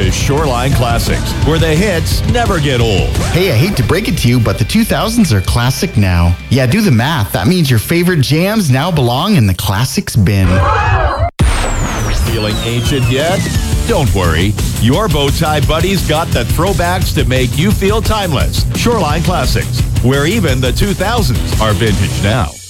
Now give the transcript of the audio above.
to Shoreline Classics, where the hits never get old. Hey, I hate to break it to you, but the 2000s are classic now. Yeah, do the math. That means your favorite jams now belong in the classics bin. Feeling ancient yet? Don't worry. Your Bowtie buddies got the throwbacks to make you feel timeless. Shoreline Classics, where even the 2000s are vintage now.